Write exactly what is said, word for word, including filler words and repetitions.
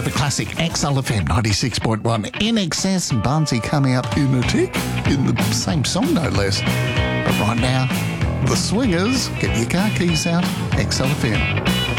the classic X L F M ninety-six point one. In Excess and Barnsey coming up in a tick, in the same song no less. But right now, The Swingers, get your car keys out, X L F M.